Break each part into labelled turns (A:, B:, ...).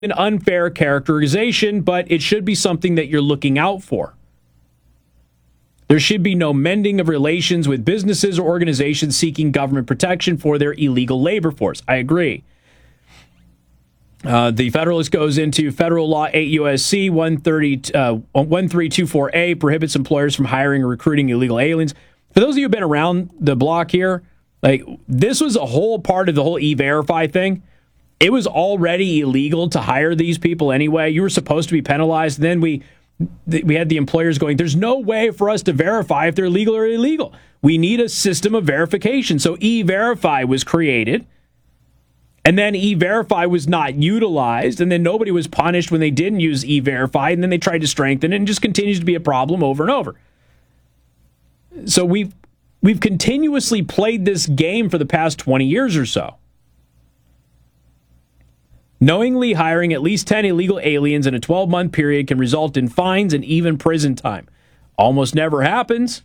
A: an unfair characterization, but it should be something that you're looking out for. There should be no mending of relations with businesses or organizations seeking government protection for their illegal labor force. I agree. The Federalist goes into federal law 8 U.S.C. 1324A prohibits employers from hiring or recruiting illegal aliens. For those of you who've been around the block here, like this was a whole part of the whole E-Verify thing. It was already illegal to hire these people anyway. You were supposed to be penalized. Then we had the employers going, there's no way for us to verify if they're legal or illegal. We need a system of verification. So E-Verify was created. And then E-Verify was not utilized. And then nobody was punished when they didn't use E-Verify. And then they tried to strengthen it and just continues to be a problem over and over. So we've continuously played this game for the past 20 years or so. Knowingly hiring at least 10 illegal aliens in a 12-month period can result in fines and even prison time. Almost never happens.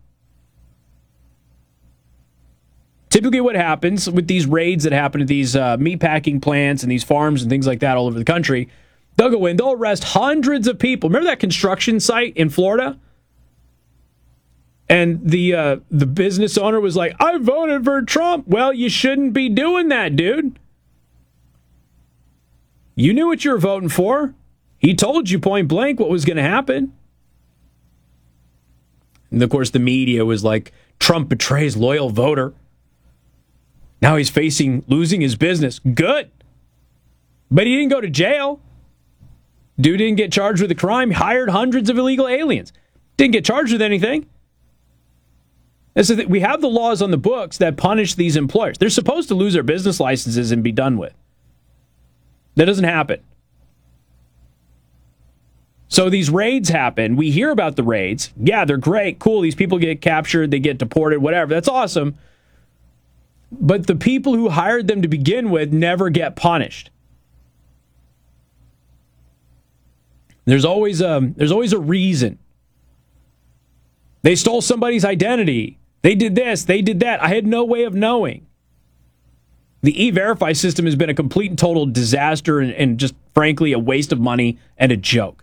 A: Typically what happens with these raids that happen at these meatpacking plants and these farms and things like that all over the country, they'll go in, they'll arrest hundreds of people. Remember that construction site in Florida? And the business owner was like, I voted for Trump. Well, you shouldn't be doing that, dude. You knew what you were voting for. He told you point blank what was going to happen. And of course, the media was like, Trump betrays loyal voter. Now he's facing losing his business. Good. But he didn't go to jail. Dude didn't get charged with a crime. Hired hundreds of illegal aliens. Didn't get charged with anything. And so we have the laws on the books that punish these employers. They're supposed to lose their business licenses and be done with. That doesn't happen. So these raids happen. We hear about the raids. Yeah, they're great. Cool. These people get captured. They get deported, whatever. That's awesome. But the people who hired them to begin with never get punished. There's always a reason. They stole somebody's identity. They did this. They did that. I had no way of knowing. The E-Verify system has been a complete and total disaster and just, frankly, a waste of money and a joke.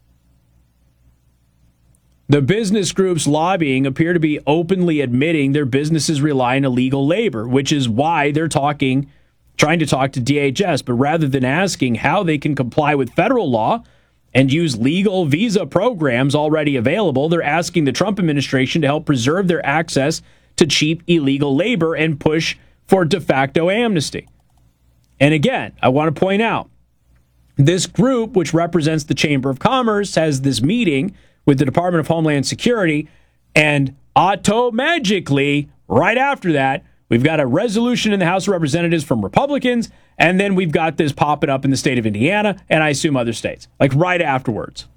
A: The business groups lobbying appear to be openly admitting their businesses rely on illegal labor, which is why they're trying to talk to DHS. But rather than asking how they can comply with federal law and use legal visa programs already available, they're asking the Trump administration to help preserve their access to cheap illegal labor and push for de facto amnesty. And again, I want to point out, this group, which represents the Chamber of Commerce, has this meeting with the Department of Homeland Security, and auto-magically, right after that, we've got a resolution in the House of Representatives from Republicans, and then we've got this popping up in the state of Indiana, and I assume other states, like right afterwards.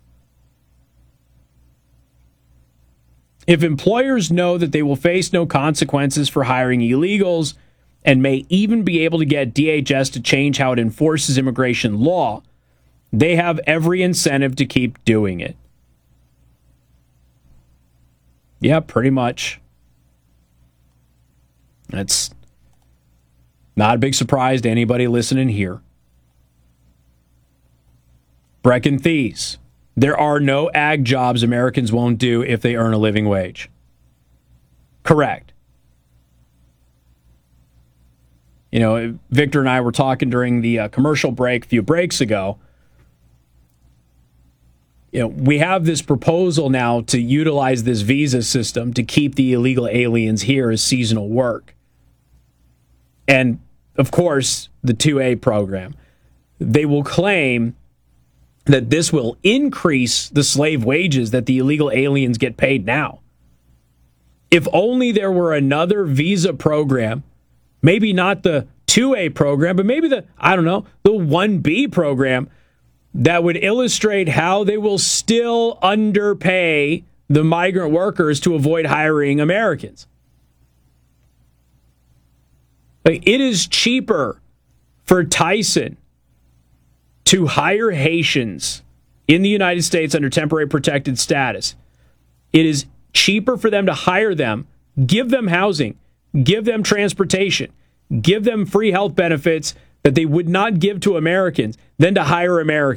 A: If employers know that they will face no consequences for hiring illegals, and may even be able to get DHS to change how it enforces immigration law, they have every incentive to keep doing it. Yeah, pretty much. That's not a big surprise to anybody listening here. Brecken Thies. There are no ag jobs Americans won't do if they earn a living wage. Correct. You know, Victor and I were talking during the commercial break a few breaks ago. You know, we have this proposal now to utilize this visa system to keep the illegal aliens here as seasonal work. And, of course, the 2A program. They will claim that this will increase the slave wages that the illegal aliens get paid now. If only there were another visa program, maybe not the 2A program, but maybe the 1B program, that would illustrate how they will still underpay the migrant workers to avoid hiring Americans. Like, it is cheaper for Tyson to hire Haitians in the United States under temporary protected status. It is cheaper for them to hire them, give them housing, give them transportation, give them free health benefits, that they would not give to Americans than to hire Americans.